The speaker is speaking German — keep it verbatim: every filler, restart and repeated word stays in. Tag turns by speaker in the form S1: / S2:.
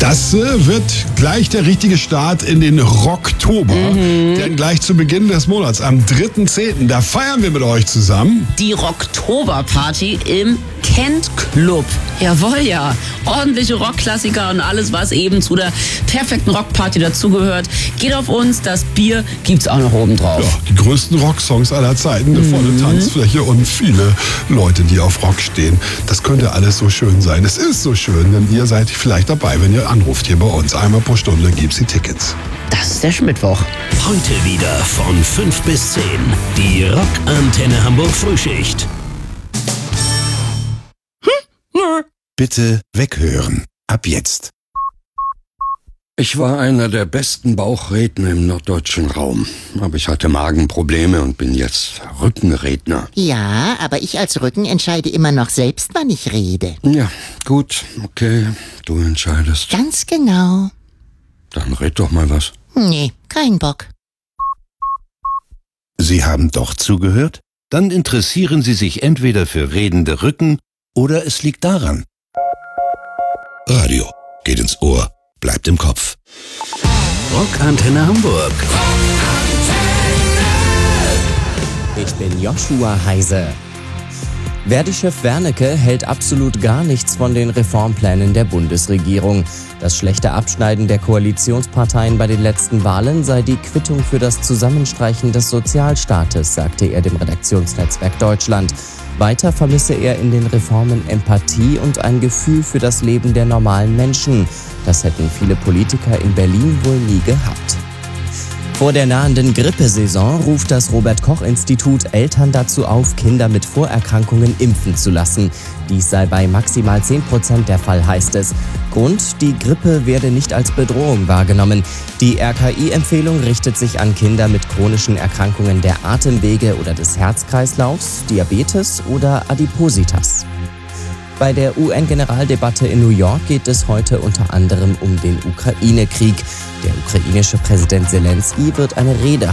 S1: Das äh, wird gleich der richtige Start in den Rocktober. Mhm. Denn gleich zu Beginn des Monats, am dritten zehnten, da feiern wir mit euch zusammen
S2: die Rocktober-Party im Kent Club. Jawohl, ja. Ordentliche Rockklassiker und alles, was eben zu der perfekten Rockparty dazugehört. Geht auf uns, das Bier gibt's auch noch oben drauf.
S1: Ja, die größten Rocksongs aller Zeiten, eine mhm. volle Tanzfläche und viele Leute, die auf Rock stehen. Das könnte alles so schön sein. Es ist so schön, denn ihr seid vielleicht dabei, wenn ihr anruft hier bei uns. Einmal pro Stunde gibt's die Tickets.
S2: Das ist der Schmittwoch.
S3: Heute wieder von fünf bis zehn. Die Rockantenne Hamburg Frühschicht.
S4: Bitte weghören. Ab jetzt.
S5: Ich war einer der besten Bauchredner im norddeutschen Raum. Aber ich hatte Magenprobleme und bin jetzt Rückenredner.
S6: Ja, aber ich als Rücken entscheide immer noch selbst, wann ich rede.
S5: Ja, gut, okay, du entscheidest.
S6: Ganz genau.
S5: Dann red doch mal was.
S6: Nee, kein Bock.
S4: Sie haben doch zugehört? Dann interessieren Sie sich entweder für redende Rücken oder es liegt daran. Radio geht ins Ohr, bleibt im Kopf.
S3: Rockantenne Hamburg.
S7: Ich bin Joshua Heise. Verdi-Chef Wernicke hält absolut gar nichts von den Reformplänen der Bundesregierung. Das schlechte Abschneiden der Koalitionsparteien bei den letzten Wahlen sei die Quittung für das Zusammenstreichen des Sozialstaates, sagte er dem Redaktionsnetzwerk Deutschland. Weiter vermisse er in den Reformen Empathie und ein Gefühl für das Leben der normalen Menschen. Das hätten viele Politiker in Berlin wohl nie gehabt. Vor der nahenden Grippesaison ruft das Robert-Koch-Institut Eltern dazu auf, Kinder mit Vorerkrankungen impfen zu lassen. Dies sei bei maximal zehn Prozent der Fall, heißt es. Grund, die Grippe werde nicht als Bedrohung wahrgenommen. Die R K I-Empfehlung richtet sich an Kinder mit chronischen Erkrankungen der Atemwege oder des Herzkreislaufs, Diabetes oder Adipositas. Bei der U N-Generaldebatte in New York geht es heute unter anderem um den Ukraine-Krieg. Der ukrainische Präsident Selenskyj wird eine Rede